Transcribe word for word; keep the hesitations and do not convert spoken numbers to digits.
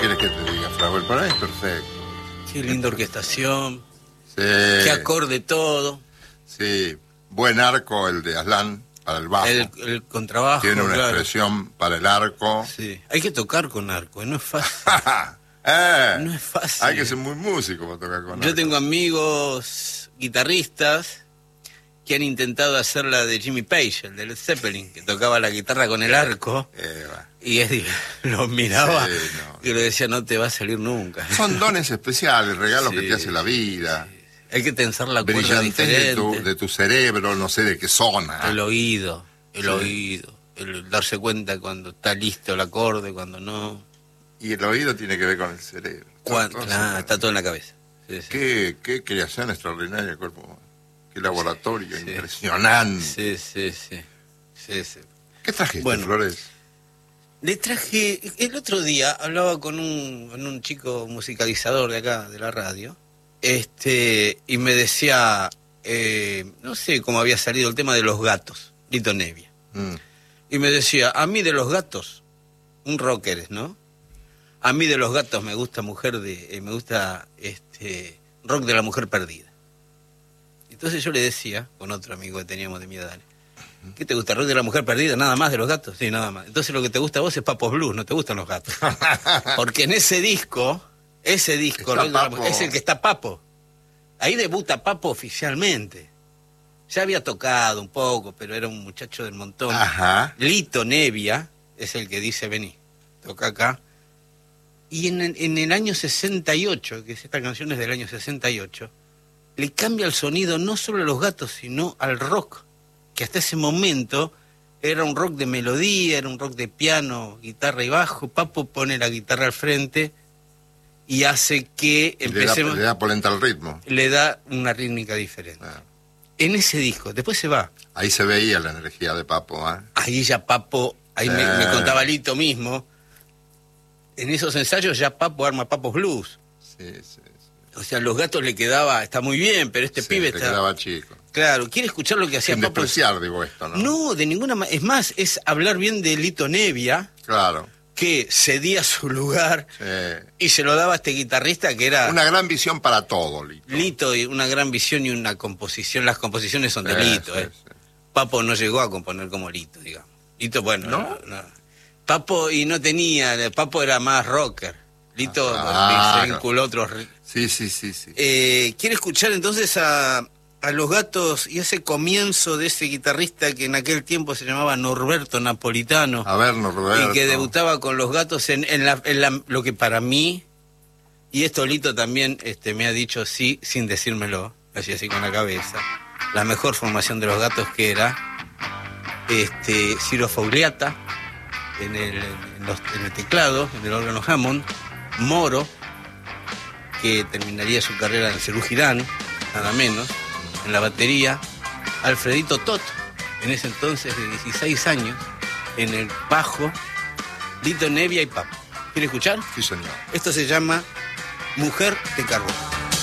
quieres que te diga, Flauel? Para mí es perfecto. Qué linda orquestación. Sí. Qué acorde todo. Sí. Buen arco el de Aslan para el bajo. El, el contrabajo. Tiene una claro. expresión para el arco. Sí. Hay que tocar con arco, no es fácil. eh, no es fácil. Hay que ser muy músico para tocar con arco. Yo tengo amigos guitarristas que han intentado hacer la de Jimmy Page, el de Led Zeppelin, que tocaba la guitarra con el arco. Eh, y es, lo miraba sí, no. y le decía, no te va a salir nunca. Son dones especiales, regalos Sí, que te hace la vida. sí. Hay que tensar la cuerda Brillantez diferente. de tu, de tu cerebro, no sé de qué zona. El oído, el Sí. oído. El darse cuenta cuando está listo el acorde, cuando no. Y el oído tiene que ver con el cerebro. Cuando, Todo nah, eso. está todo en la cabeza. Sí, sí. Qué, qué creación extraordinaria el cuerpo humano. Qué laboratorio Sí. impresionante. Sí, sí, sí. sí, sí. ¿Qué trajiste, Bueno. Flores? Le traje, el otro día hablaba con un, con un chico musicalizador de acá, de la radio, este, y me decía, eh, no sé cómo había salido el tema de los gatos, Lito Nevia. Mm. Y me decía, a mí de los gatos, un rocker es, ¿no? A mí de los gatos me gusta mujer de, eh, me gusta este rock de la mujer perdida. Entonces yo le decía, con otro amigo que teníamos de mi edad, ¿qué te gusta? ¿Rock de la mujer perdida? ¿Nada más de los gatos? Sí, nada más. Entonces lo que te gusta a vos es Papos Blues, no te gustan los gatos. Porque en ese disco, ese disco, Está Rock de la Papo. Mujer, es el que está Papo. Ahí debuta Papo oficialmente. Ya había tocado un poco, pero era un muchacho del montón. Ajá. Lito Nevia es el que dice, vení, toca acá. Y en el, en el año sesenta y ocho, que es esta canción es del año sesenta y ocho, le cambia el sonido no solo a los gatos, sino al rock, que hasta ese momento era un rock de melodía, era un rock de piano, guitarra y bajo. Papo pone la guitarra al frente y hace que Le da, empecemos... le da polenta al ritmo. le da una rítmica diferente. Ah. En ese disco, después se va. Ahí se veía la energía de Papo, ¿eh? Ahí ya Papo, ahí me, Eh. me contaba Lito mismo, en esos ensayos ya Papo arma Papos Blues. Sí, sí, sí. O sea, los gatos le quedaba, está muy bien, pero este Sí, pibe te está... quedaba chico. Claro, ¿quiere escuchar lo que hacía Sin Papo? despreciar, digo esto, ¿no? No, de ninguna manera. Es más, es hablar bien de Lito Nevia, Claro. que cedía su lugar Sí. y se lo daba a este guitarrista que era... Una gran visión para todo, Lito. Lito, y una gran visión y una composición. Las composiciones son de Sí, Lito, sí, ¿eh? sí. Papo no llegó a componer como Lito, digamos. Lito, bueno, ¿No? no, no. Papo, y no tenía, Papo era más rocker. Lito Ah, se vinculó a otros... ri- Sí, sí, sí, sí. Eh, ¿Quiere escuchar entonces a, a Los Gatos y ese comienzo de ese guitarrista que en aquel tiempo se llamaba Norberto Napolitano? A ver, Roberto. Y que debutaba con Los Gatos en, en, la, en la- lo que para mí, y esto Lito también este, me ha dicho sí, sin decírmelo, así así con la cabeza, la mejor formación de Los Gatos que era este, Ciro Fogliata en el, en, los- en el teclado, en el órgano Hammond, Moro, que terminaría su carrera en Cerú Girán, nada menos, en la batería, Alfredito Tot, en ese entonces de dieciséis años, en el bajo, Lito Nevia y Papo. ¿Quiere escuchar? Sí, señor. Esto se llama Mujer de Carbón.